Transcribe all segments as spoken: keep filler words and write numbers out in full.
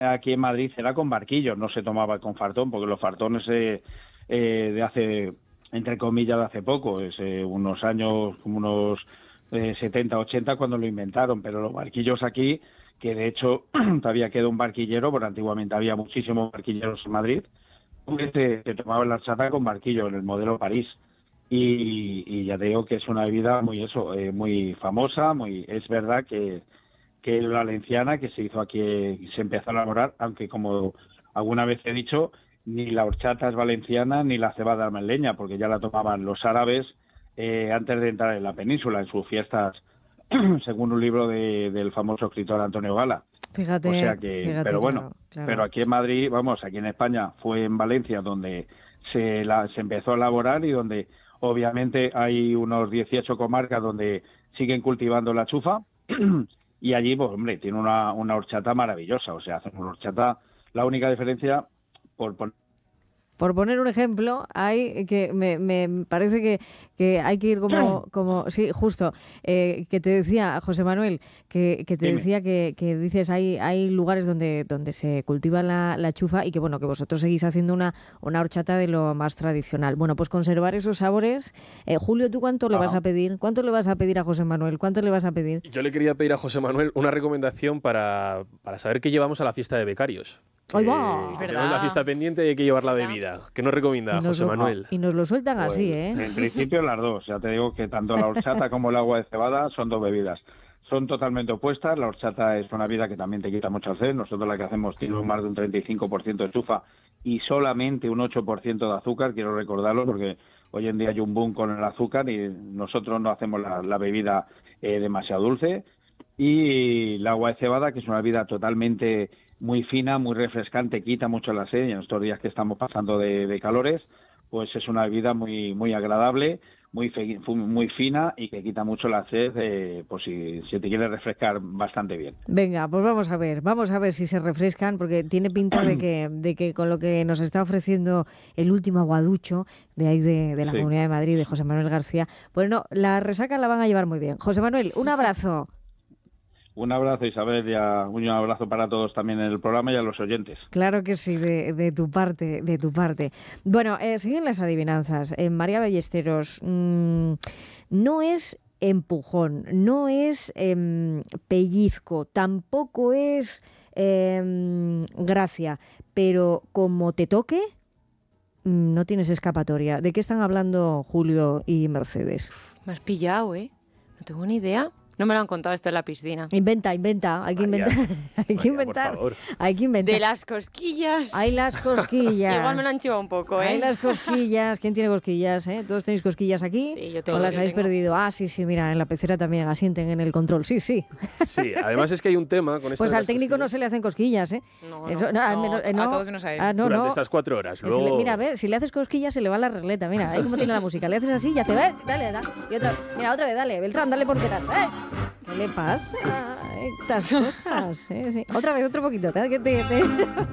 aquí en Madrid era con barquillos, no se tomaba con fartón, porque los fartones eh, eh, de hace, entre comillas, de hace poco, es eh, unos años, como unos eh, setenta, ochenta cuando lo inventaron, pero los barquillos aquí, que de hecho todavía queda un barquillero, porque antiguamente había muchísimos barquilleros en Madrid, pues se, se tomaba la horchata con barquillo en el modelo París. Y, y ya te digo que es una bebida muy eso, eh, muy famosa, muy es verdad que que es valenciana, que se hizo aquí, se empezó a elaborar, aunque como alguna vez he dicho, ni la horchata es valenciana ni la cebada madrileña, porque ya la tomaban los árabes eh, antes de entrar en la península, en sus fiestas, según un libro de, del famoso escritor Antonio Gala. Fíjate, o sea que, fíjate, pero bueno, claro, claro. pero aquí en Madrid, vamos, aquí en España, fue en Valencia donde se, la, se empezó a elaborar y donde obviamente hay unos dieciocho comarcas donde siguen cultivando la chufa. Y allí, pues hombre, tiene una, una horchata maravillosa, o sea, hacen una horchata, la única diferencia, por poner... Por poner un ejemplo, hay que me, me parece que, que hay que ir como, como sí, justo, eh, que te decía José Manuel, que, que te Dime. decía que, que dices hay hay lugares donde donde se cultiva la, la chufa y que bueno que vosotros seguís haciendo una una horchata de lo más tradicional. Bueno, pues conservar esos sabores. Eh, Julio, ¿tú cuánto le Ajá. vas a pedir? ¿Cuánto le vas a pedir a José Manuel? ¿Cuánto le vas a pedir? Yo le quería pedir a José Manuel una recomendación para, para saber qué llevamos a la fiesta de becarios. ¡Ahí Eh, va! que tenemos la fiesta pendiente y hay que llevar la bebida. ¿Qué nos recomienda Y nos José lo- Manuel? Y nos lo sueltan Pues, así, ¿eh? En principio las dos, ya te digo que tanto la horchata como el agua de cebada son dos bebidas. Son totalmente opuestas, la horchata es una bebida que también te quita mucho sed, nosotros la que hacemos tiene más de un treinta y cinco por ciento de chufa y solamente un ocho por ciento de azúcar, quiero recordarlo porque hoy en día hay un boom con el azúcar y nosotros no hacemos la, la bebida eh, demasiado dulce. Y el agua de cebada, que es una bebida totalmente muy fina, muy refrescante, quita mucho la sed, y en estos días que estamos pasando de, de calores, pues es una bebida muy muy agradable, muy fe- muy fina y que quita mucho la sed, eh, pues si, si te quieres refrescar bastante bien. Venga, pues vamos a ver, vamos a ver si se refrescan, porque tiene pinta de que, de que con lo que nos está ofreciendo el último aguaducho de ahí de, de la Sí. Comunidad de Madrid, de José Manuel García, pues no, la resaca la van a llevar muy bien. José Manuel, un abrazo. Un abrazo, Isabel, y a- un abrazo para todos también en el programa y a los oyentes. Claro que sí, de, de tu parte, de tu parte. Bueno, eh, siguen las adivinanzas. Eh, María Ballesteros, mmm, no es empujón, no es em, pellizco, tampoco es em, gracia, pero como te toque, mm, no tienes escapatoria. ¿De qué están hablando Julio y Mercedes? Me has pillado, ¿eh? No tengo ni idea. No me lo han contado esto en la piscina. Inventa, inventa, hay que María, inventar, hay que María, por inventar, favor. hay que inventar. De las cosquillas. Hay las cosquillas. Igual me lo han chivado un poco, ¿eh? Hay las cosquillas. ¿Quién tiene cosquillas? Eh? ¿Todos tenéis cosquillas aquí? Sí, yo tengo, ¿O las yo habéis tengo. perdido? Ah, sí, sí, mira, en la pecera también asienten en el control. Sí, sí. Sí, además es que hay un tema con esto Pues de al las técnico no cosquillas. se le hacen cosquillas, ¿eh? No, Eso- no, al no, menos- eh, a no. todos menos a él. Ah, no, Durante no. estas cuatro horas. Se le- Luego... mira, a ver, si le haces cosquillas se le va la regleta. Mira, ahí como tiene la música. Le haces así y hace, "Eh, dale, dale. Y otra, mira, otra vez, dale. Beltrán, dale por detrás. ¿Eh? ¿Qué le pasa? Estas cosas. ¿eh? Sí. Otra vez, otro poquito. ¿eh? Que te- te-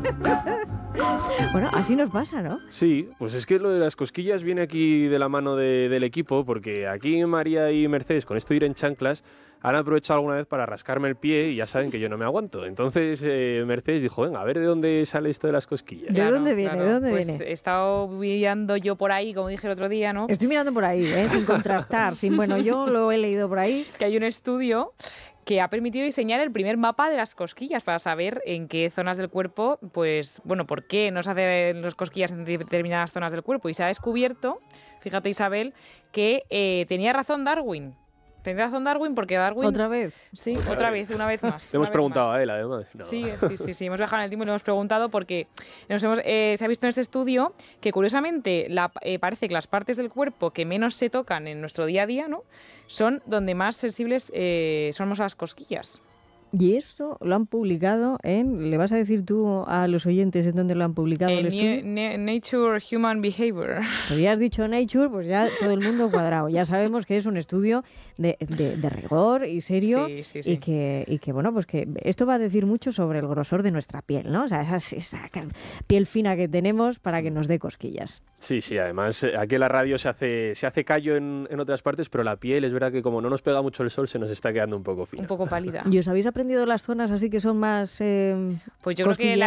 Bueno, así nos pasa, ¿no? Sí, pues es que lo de las cosquillas viene aquí de la mano de- del equipo, porque aquí María y Mercedes, con esto de ir en chanclas, han aprovechado alguna vez para rascarme el pie y ya saben que yo no me aguanto. Entonces eh, Mercedes dijo, venga, a ver de dónde sale esto de las cosquillas. ¿De dónde viene? ¿De dónde pues viene? he estado mirando yo por ahí, como dije el otro día, ¿no? Estoy mirando por ahí, ¿eh? Sin contrastar. Sin, bueno, yo lo he leído por ahí. Que hay un estudio que ha permitido diseñar el primer mapa de las cosquillas para saber en qué zonas del cuerpo, pues, bueno, por qué nos hacen las cosquillas en determinadas zonas del cuerpo. Y se ha descubierto, fíjate Isabel, que eh, tenía razón Darwin. Tenía razón Darwin porque Darwin... ¿Otra vez? Sí, otra, vez, una vez más. Le hemos una vez preguntado más. a él, además. No. Sí, sí, sí, sí, hemos viajado en el tiempo y le hemos preguntado porque nos hemos, eh, se ha visto en este estudio que curiosamente la, eh, parece que las partes del cuerpo que menos se tocan en nuestro día a día, ¿no?, son donde más sensibles eh, somos a las cosquillas. Y esto lo han publicado en... ¿Le vas a decir tú a los oyentes en dónde lo han publicado el En estudio? Ne- Ne- Nature Human Behavior. Si ya has dicho Nature, pues ya todo el mundo cuadrado. Ya sabemos que es un estudio de, de, de rigor y serio Sí, sí, sí. y que y que bueno, pues que esto va a decir mucho sobre el grosor de nuestra piel, ¿no? O sea, esa, esa piel fina que tenemos para que nos dé cosquillas. Sí, sí, además eh, aquí en la radio se hace, se hace callo en, en otras partes, pero la piel es verdad que como no nos pega mucho el sol se nos está quedando un poco fina. Un poco pálida. ¿Y os habéis aprendido las zonas así que son más eh, Pues yo creo que la